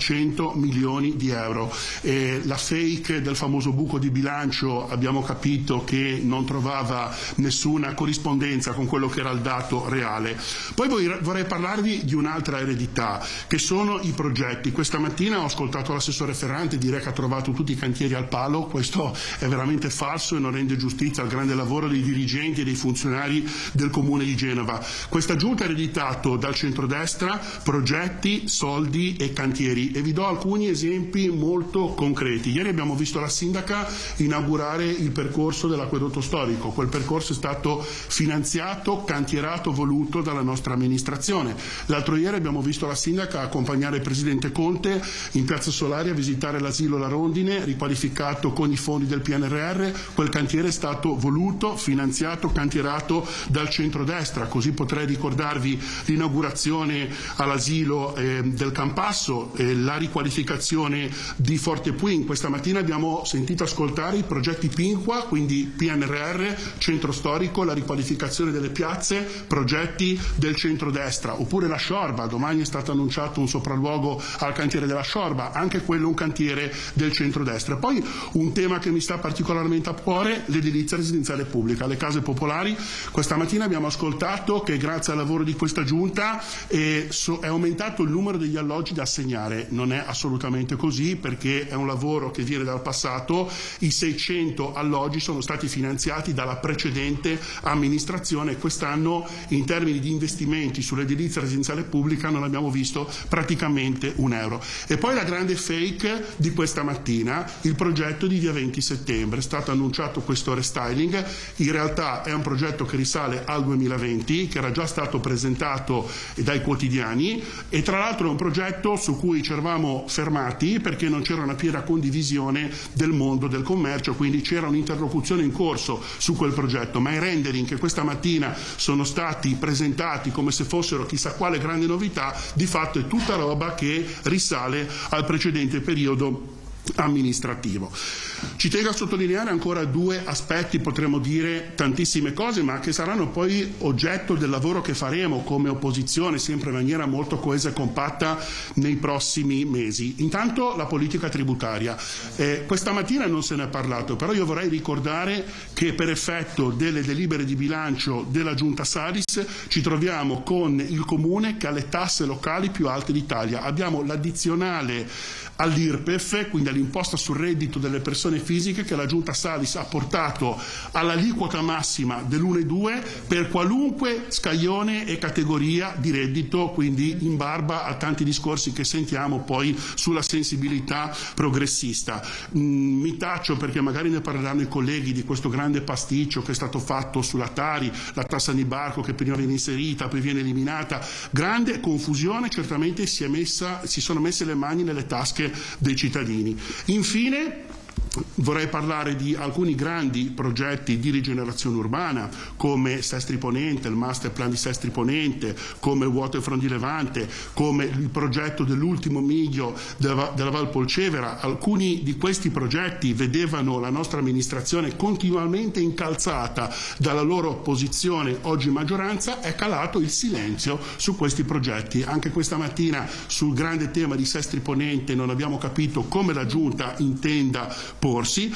300 milioni di euro. La fake del famoso buco di bilancio abbiamo capito che non trovava nessuna corrispondenza con quello che era il dato reale. Poi vorrei parlarvi di un'altra eredità, che sono i progetti. Questa mattina ho ascoltato l'assessore Ferrante dire che ha trovato tutti i cantieri al palo. Questo è veramente falso e non rende giustizia al grande lavoro dei dirigenti e dei funzionari del Comune di Genova. Questa giunta ha ereditato dal centrodestra progetti, soldi e cantieri, e vi do alcuni esempi molto concreti. Ieri abbiamo visto la sindaca inaugurare il percorso dell'acquedotto storico. Quel percorso è stato finanziato, cantierato, voluto dalla nostra amministrazione. L'altro ieri abbiamo visto la sindaca accompagnare il presidente Conte in Piazza Solari a visitare l'asilo La Rondine, riqualificato con i fondi del PNRR. Quel cantiere è stato voluto, finanziato, cantierato dal centrodestra. Così potrei ricordarvi l'inaugurazione all'asilo del Campasso, la riqualificazione di Forte Puin. Questa mattina abbiamo sentito ascoltare i progetti Pinqua, quindi PNRR, centro storico, la riqualificazione delle piazze, progetti del centrodestra. Oppure la Sciorba, domani è stato annunciato un sopralluogo al cantiere della Sciorba, anche quello un cantiere del centrodestra. Poi un tema che mi sta particolarmente a cuore, l'edilizia residenziale pubblica, le case popolari. Questa mattina abbiamo ascoltato che grazie al lavoro di questa giunta è aumentato il numero degli alloggi da assegnare. Non è assolutamente così, perché è un lavoro che viene dal passato. I 600 alloggi sono stati finanziati dalla precedente amministrazione e quest'anno in termini di investimenti sull'edilizia residenziale pubblica non abbiamo visto praticamente un euro. E poi la grande fake di questa mattina, il progetto di via 20 settembre. È stato annunciato questo restyling, in realtà è un progetto che risale al 2020, che era già stato presentato dai quotidiani, e tra l'altro è un progetto su cui ci eravamo fermati perché non c'era una piena condivisione del mondo del commercio, quindi c'era un'interlocuzione in corso su quel progetto, ma i rendering che questa mattina sono stati presentati come se fossero chissà quale grande novità, di fatto è tutta roba che risale al precedente periodo amministrativo. Ci tengo a sottolineare ancora due aspetti, potremmo dire tantissime cose, ma che saranno poi oggetto del lavoro che faremo come opposizione, sempre in maniera molto coesa e compatta nei prossimi mesi. Intanto la politica tributaria. Questa mattina non se ne è parlato, però io vorrei ricordare che per effetto delle delibere di bilancio della Giunta Salis ci troviamo con il Comune che ha le tasse locali più alte d'Italia. Abbiamo l'addizionale all'IRPEF, quindi all'imposta sul reddito delle persone fisiche, che la Giunta Salis ha portato all'aliquota massima dell'1,2 per qualunque scaglione e categoria di reddito, quindi in barba a tanti discorsi che sentiamo poi sulla sensibilità progressista. Mi taccio perché magari ne parleranno i colleghi di questo grande pasticcio che è stato fatto sulla Tari, la tassa di barco che prima viene inserita, poi viene eliminata. Grande confusione, certamente si sono messe le mani nelle tasche dei cittadini. Infine vorrei parlare di alcuni grandi progetti di rigenerazione urbana come Sestri Ponente, il master plan di Sestri Ponente, come il Waterfront di Levante, come il progetto dell'ultimo miglio della Val Polcevera. Alcuni di questi progetti vedevano la nostra amministrazione continuamente incalzata dalla loro opposizione, oggi maggioranza. È calato il silenzio su questi progetti. Anche questa mattina sul grande tema di Sestri Ponente non abbiamo capito come la Giunta intenda porsi.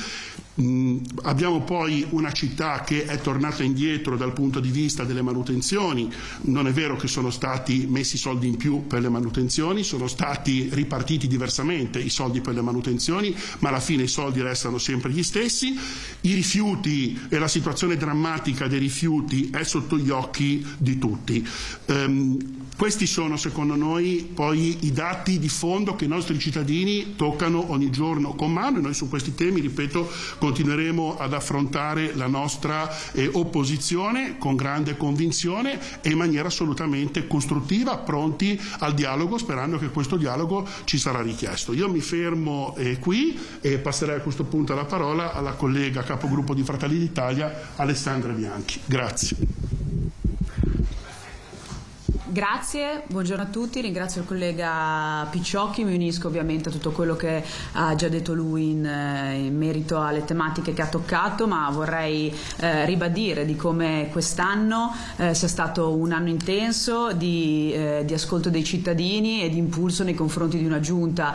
Abbiamo poi una città che è tornata indietro dal punto di vista delle manutenzioni. Non è vero che sono stati messi soldi in più per le manutenzioni, sono stati ripartiti diversamente i soldi per le manutenzioni, ma alla fine i soldi restano sempre gli stessi. I rifiuti e la situazione drammatica dei rifiuti è sotto gli occhi di tutti. Questi sono secondo noi poi i dati di fondo che i nostri cittadini toccano ogni giorno con mano, e noi su questi temi, ripeto, continueremo ad affrontare la nostra opposizione con grande convinzione e in maniera assolutamente costruttiva, pronti al dialogo, sperando che questo dialogo ci sarà richiesto. Io mi fermo qui e passerei a questo punto la parola alla collega capogruppo di Fratelli d'Italia Alessandra Bianchi. Grazie. Grazie, buongiorno a tutti, ringrazio il collega Picciocchi, mi unisco ovviamente a tutto quello che ha già detto lui in merito alle tematiche che ha toccato, ma vorrei ribadire di come quest'anno sia stato un anno intenso di ascolto dei cittadini e di impulso nei confronti di una giunta